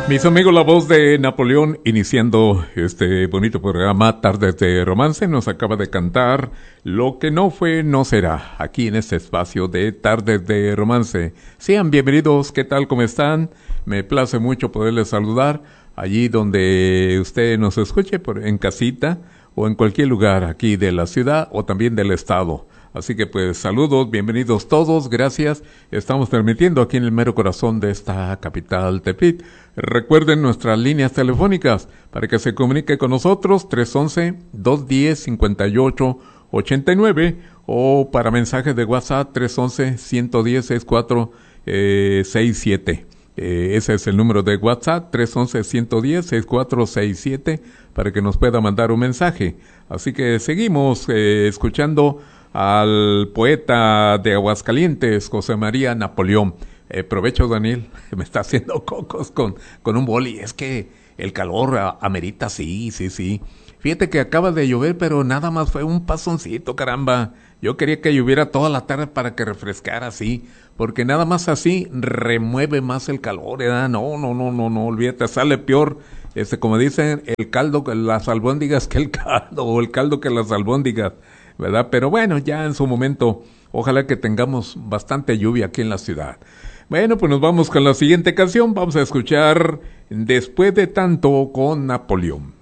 Mis amigos, la voz de Napoleón, iniciando este bonito programa Tardes de Romance, nos acaba de cantar Lo que no fue, no será, aquí en este espacio de Tardes de Romance. Sean bienvenidos, ¿qué tal? ¿Cómo están? Me place mucho poderles saludar allí donde usted nos escuche, en casita o en cualquier lugar aquí de la ciudad o también del estado. Así que pues saludos, bienvenidos todos, gracias. Estamos transmitiendo aquí en el mero corazón de esta capital Tepic. Recuerden nuestras líneas telefónicas para que se comunique con nosotros, 311-210-5889 o para mensajes de WhatsApp 311-110-6467. Ese es el número de WhatsApp, 311-110-6467, para que nos pueda mandar un mensaje. Así que seguimos escuchando al poeta de Aguascalientes, José María Napoleón. Provecho, Daniel, me está haciendo cocos con un boli. Es que el calor amerita, sí. Fíjate que acaba de llover, pero nada más fue un pasoncito, caramba. Yo quería que lloviera toda la tarde para que refrescara así, porque nada más así remueve más el calor, ¿verdad? No, olvídate, sale peor, como dicen, el caldo que las albóndigas que el caldo, o el caldo que las albóndigas, ¿verdad? Pero bueno, ya en su momento, ojalá que tengamos bastante lluvia aquí en la ciudad. Bueno, pues nos vamos con la siguiente canción. Vamos a escuchar Después de tanto con Napoleón.